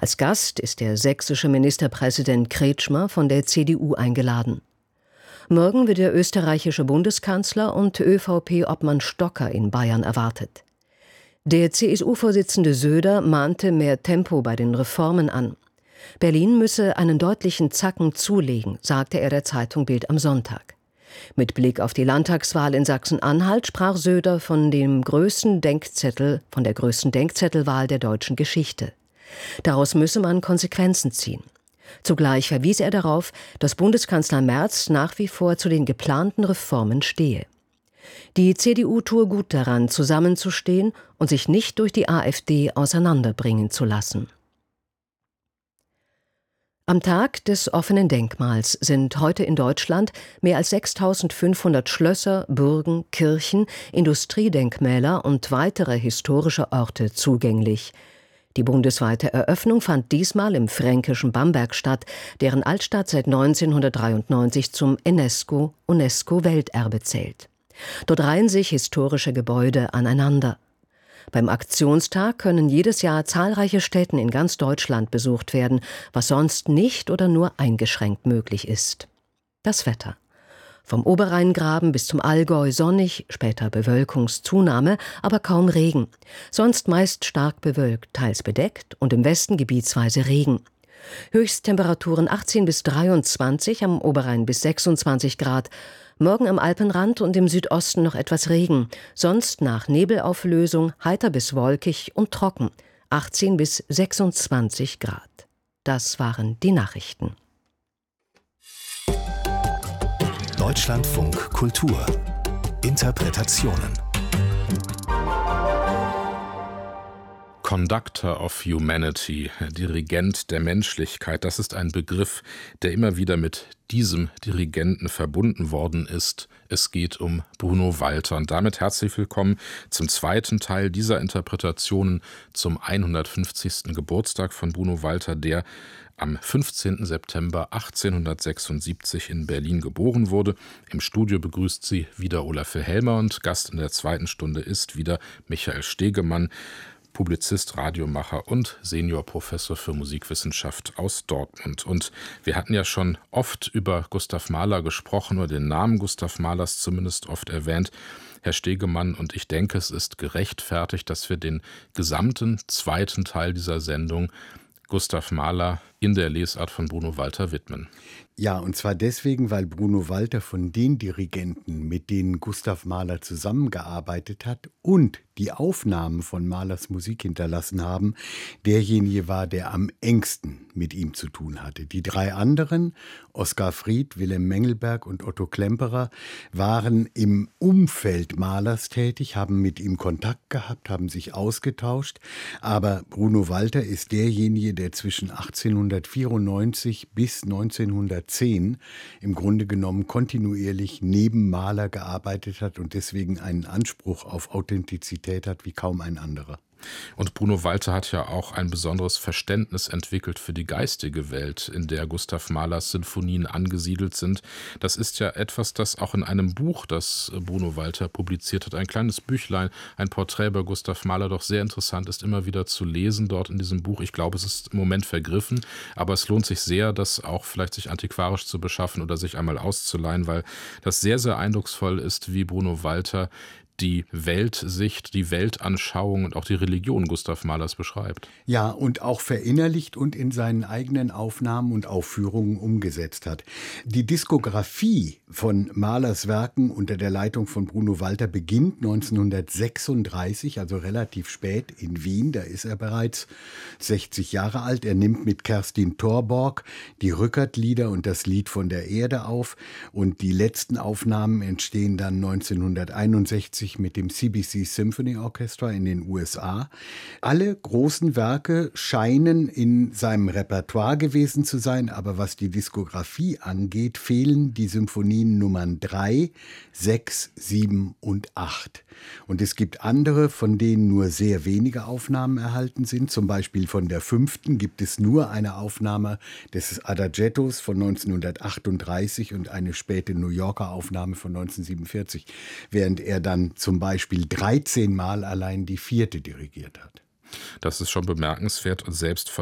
Als Gast ist der sächsische Ministerpräsident Kretschmer von der CDU eingeladen. Morgen wird der österreichische Bundeskanzler und ÖVP-Obmann Stocker in Bayern erwartet. Der CSU-Vorsitzende Söder mahnte mehr Tempo bei den Reformen an. Berlin müsse einen deutlichen Zacken zulegen, sagte er der Zeitung Bild am Sonntag. Mit Blick auf die Landtagswahl in Sachsen-Anhalt sprach Söder von der größten Denkzettelwahl der deutschen Geschichte. Daraus müsse man Konsequenzen ziehen. Zugleich verwies er darauf, dass Bundeskanzler Merz nach wie vor zu den geplanten Reformen stehe. Die CDU tue gut daran, zusammenzustehen und sich nicht durch die AfD auseinanderbringen zu lassen. Am Tag des offenen Denkmals sind heute in Deutschland mehr als 6.500 Schlösser, Burgen, Kirchen, Industriedenkmäler und weitere historische Orte zugänglich. Die bundesweite Eröffnung fand diesmal im fränkischen Bamberg statt, deren Altstadt seit 1993 zum UNESCO-Welterbe zählt. Dort reihen sich historische Gebäude aneinander. Beim Aktionstag können jedes Jahr zahlreiche Stätten in ganz Deutschland besucht werden, was sonst nicht oder nur eingeschränkt möglich ist. Das Wetter. Vom Oberrheingraben bis zum Allgäu sonnig, später Bewölkungszunahme, aber kaum Regen. Sonst meist stark bewölkt, teils bedeckt und im Westen gebietsweise Regen. Höchsttemperaturen 18 bis 23, am Oberrhein bis 26 Grad. Morgen am Alpenrand und im Südosten noch etwas Regen. Sonst nach Nebelauflösung heiter bis wolkig und trocken. 18 bis 26 Grad. Das waren die Nachrichten. Deutschlandfunk Kultur. Interpretationen. Conductor of Humanity, Dirigent der Menschlichkeit, das ist ein Begriff, der immer wieder mit diesem Dirigenten verbunden worden ist. Es geht um Bruno Walter. Und damit herzlich willkommen zum zweiten Teil dieser Interpretationen zum 150. Geburtstag von Bruno Walter, der am 15. September 1876 in Berlin geboren wurde. Im Studio begrüßt Sie wieder Olaf Wilhelmer und Gast in der zweiten Stunde ist wieder Michael Stegemann, Publizist, Radiomacher und Seniorprofessor für Musikwissenschaft aus Dortmund. Und wir hatten ja schon oft über Gustav Mahler gesprochen oder den Namen Gustav Mahlers zumindest oft erwähnt. Herr Stegemann, und ich denke, es ist gerechtfertigt, dass wir den gesamten zweiten Teil dieser Sendung Gustav Mahler in der Lesart von Bruno Walter widmen. Ja, und zwar deswegen, weil Bruno Walter von den Dirigenten, mit denen Gustav Mahler zusammengearbeitet hat und die Aufnahmen von Mahlers Musik hinterlassen haben, derjenige war, der am engsten mit ihm zu tun hatte. Die drei anderen, Oskar Fried, Wilhelm Mengelberg und Otto Klemperer, waren im Umfeld Mahlers tätig, haben mit ihm Kontakt gehabt, haben sich ausgetauscht. Aber Bruno Walter ist derjenige, der zwischen 1894 bis 1910 im Grunde genommen kontinuierlich neben Mahler gearbeitet hat und deswegen einen Anspruch auf Authentizität hat wie kaum ein anderer. Und Bruno Walter hat ja auch ein besonderes Verständnis entwickelt für die geistige Welt, in der Gustav Mahlers Sinfonien angesiedelt sind. Das ist ja etwas, das auch in einem Buch, das Bruno Walter publiziert hat, ein kleines Büchlein, ein Porträt bei Gustav Mahler, doch sehr interessant ist, immer wieder zu lesen dort in diesem Buch. Ich glaube, es ist im Moment vergriffen, aber es lohnt sich sehr, das auch vielleicht sich antiquarisch zu beschaffen oder sich einmal auszuleihen, weil das sehr, sehr eindrucksvoll ist, wie Bruno Walter die Weltsicht, die Weltanschauung und auch die Religion Gustav Mahlers beschreibt. Ja, und auch verinnerlicht und in seinen eigenen Aufnahmen und Aufführungen umgesetzt hat. Die Diskografie von Mahlers Werken unter der Leitung von Bruno Walter beginnt 1936, also relativ spät in Wien. Da ist er bereits 60 Jahre alt. Er nimmt mit Kerstin Thorborg die Rückert-Lieder und das Lied von der Erde auf. Und die letzten Aufnahmen entstehen dann 1961 mit dem CBC Symphony Orchestra in den USA. Alle großen Werke scheinen in seinem Repertoire gewesen zu sein, aber was die Diskografie angeht, fehlen die Symphonien Nummern 3, 6, 7 und 8. Und es gibt andere, von denen nur sehr wenige Aufnahmen erhalten sind. Zum Beispiel von der 5. gibt es nur eine Aufnahme des Adagiettos von 1938 und eine späte New Yorker Aufnahme von 1947, während er dann zum Beispiel 13 Mal allein die 4. dirigiert hat. Das ist schon bemerkenswert und selbst